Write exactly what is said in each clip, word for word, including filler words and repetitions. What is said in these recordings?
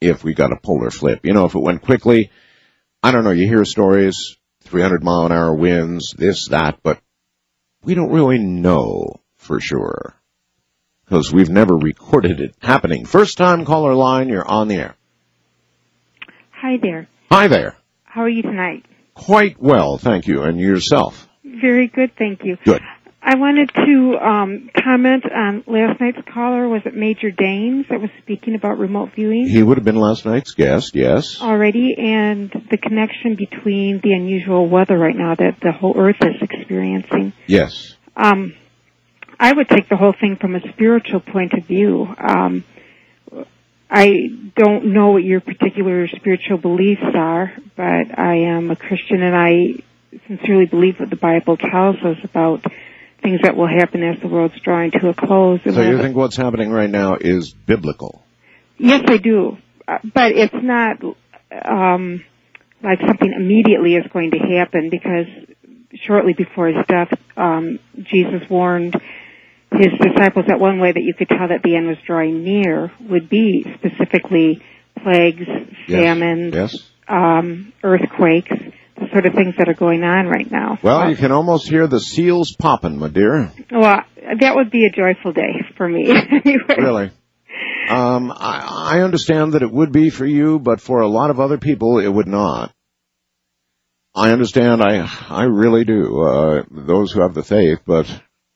if we got a polar flip. You know, if it went quickly, I don't know, you hear stories, three hundred mile an hour winds, this, that, but we don't really know for sure because we've never recorded it happening. First time caller line, you're on the air. Hi there. Hi there. How are you tonight? Quite well, thank you. And yourself? Very good, thank you. Good. I wanted to um, comment on last night's caller. Was it Major Danes that was speaking about remote viewing? He would have been last night's guest, yes. Already, and the connection between the unusual weather right now that the whole Earth is experiencing. Yes. Um, I would take the whole thing from a spiritual point of view. Um, I don't know what your particular spiritual beliefs are, but I am a Christian, and I sincerely believe what the Bible tells us about things that will happen as the world's drawing to a close. So you think what's happening right now is biblical? Yes, I do. Uh, but it's not um, like something immediately is going to happen, because shortly before his death, um, Jesus warned his disciples that one way that you could tell that the end was drawing near would be specifically plagues, famines, yes. Yes. Um, earthquakes, the sort of things that are going on right now. Well, uh, you can almost hear the seals popping, my dear. Well, that would be a joyful day for me. Anyway. Really? Um, I, I understand that it would be for you, but for a lot of other people, it would not. I understand. I I really do. Uh, those who have the faith, but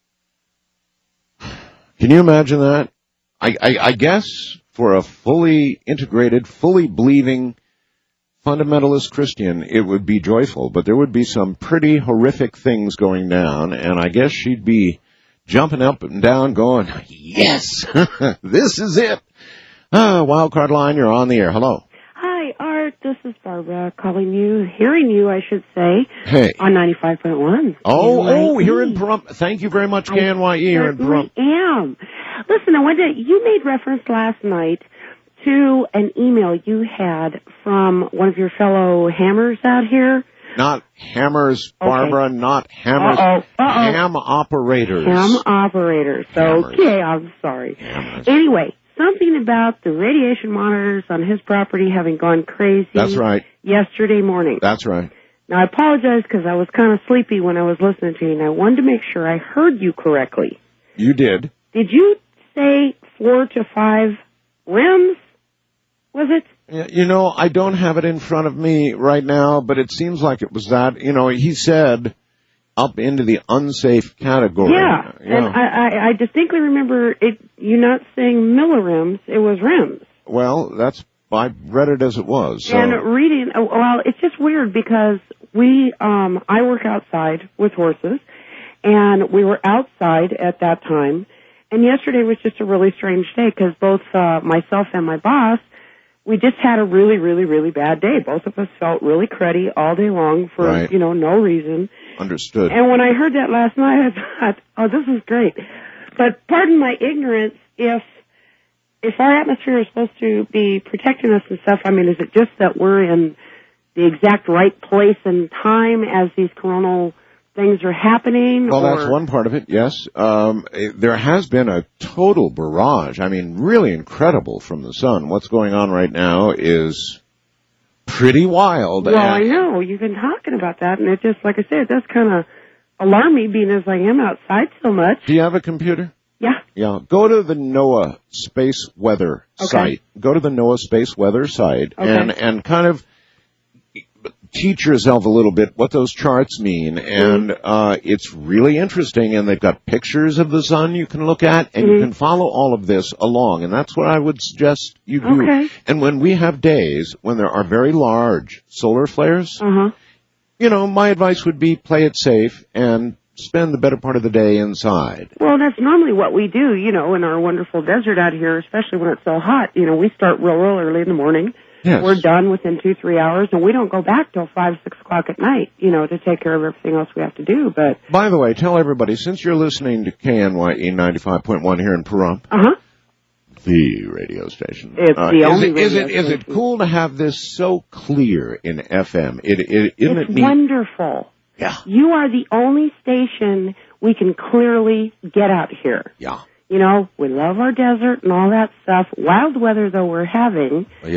can you imagine that? I, I, I guess for a fully integrated, fully believing fundamentalist Christian, it would be joyful, but there would be some pretty horrific things going down, and I guess she'd be jumping up and down going, yes, this is it. Ah, Wildcard line, you're on the air. Hello. Hi, Art. This is Barbara calling you, hearing you, I should say, hey. on ninety-five point one. Oh, oh, here in Pahrump. Thank you very much, K N Y E, here in Pahrump. I am. Listen, I wanted to, you made reference last night to an email you had from one of your fellow hammers out here. Not hammers, Barbara, okay. not hammers. Uh-oh. Uh-oh. Ham operators. Ham operators. Hammers. Okay, I'm sorry. Hammers. Anyway, something about the radiation monitors on his property having gone crazy. That's right. Yesterday morning. That's right. Now, I apologize because I was kind of sleepy when I was listening to you, and I wanted to make sure I heard you correctly. You did. Did you say four to five R E Ms? Was it? You know, I don't have it in front of me right now, but it seems like it was that. You know, he said up into the unsafe category. Yeah, yeah. and I, I, I distinctly remember it. You not saying millirems, it was R E Ms. Well, that's, I read it as it was. So. And reading, well, it's just weird because we, um, I work outside with horses, and we were outside at that time, and yesterday was just a really strange day because both uh, myself and my boss, we just had a really, really, really bad day. Both of us felt really cruddy all day long for, right. you know, no reason. Understood. And when I heard that last night, I thought, oh, this is great. But pardon my ignorance, if if our atmosphere is supposed to be protecting us and stuff, I mean, is it just that we're in the exact right place and time as these coronal things are happening? Well, or? that's one part of it, yes. Um, there has been a total barrage. I mean, really incredible from the sun. What's going on right now is pretty wild. Well, and I know. You've been talking about that, and it just, like I said, it does kind of alarm me being as I am outside so much. Do you have a computer? Yeah. Yeah. Go to the NOAA Space Weather okay. site. Go to the NOAA Space Weather site okay. and, and kind of teach yourself a little bit what those charts mean. And uh it's really interesting, and they've got pictures of the sun you can look at, and mm-hmm. you can follow all of this along, and that's what I would suggest you do. Okay. And when we have days when there are very large solar flares, uh-huh. you know, my advice would be play it safe and spend the better part of the day inside. Well, that's normally what we do, you know, in our wonderful desert out here, especially when it's so hot. You know, we start real, real early in the morning. Yes. We're done within two, three hours, and we don't go back till five, six o'clock at night, you know, to take care of everything else we have to do. But by the way, tell everybody, since you're listening to K N Y E ninety-five point one here in Pahrump, uh-huh. the radio station. It's uh, the is only it, radio is it, station. Is it cool to have this so clear in F M? It, it, isn't it's it neat? wonderful. Yeah. You are the only station we can clearly get out here. Yeah. You know, we love our desert and all that stuff. Wild weather, though, we're having.